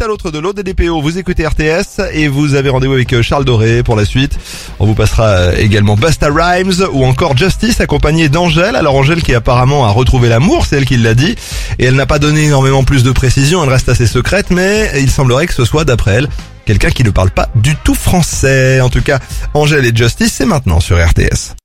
à l'autre de l'ODDPO. Vous écoutez RTS et vous avez rendez-vous avec Charles Doré pour la suite. On vous passera également Busta Rhymes ou encore Justice accompagné d'Angèle. Alors Angèle qui apparemment a retrouvé l'amour, c'est elle qui l'a dit. Et elle n'a pas donné énormément plus de précision, elle reste assez secrète, mais il semblerait que ce soit, d'après elle, quelqu'un qui ne parle pas du tout français. En tout cas, Angèle et Justice, c'est maintenant sur RTS.